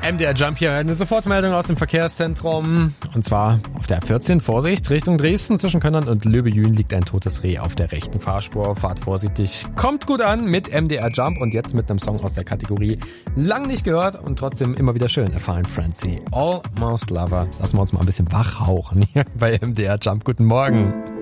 MDR Jump hier, eine Sofortmeldung aus dem Verkehrszentrum. Und zwar auf der A14, Vorsicht, Richtung Dresden. Zwischen Könnern und Löbejün liegt ein totes Reh auf der rechten Fahrspur. Fahrt vorsichtig, kommt gut an mit MDR Jump und jetzt mit einem Song aus der Kategorie lang nicht gehört und trotzdem immer wieder schön erfahren, Francie. Almost Lover. Lassen wir uns mal ein bisschen wach hauchen hier bei MDR Jump. Guten Morgen.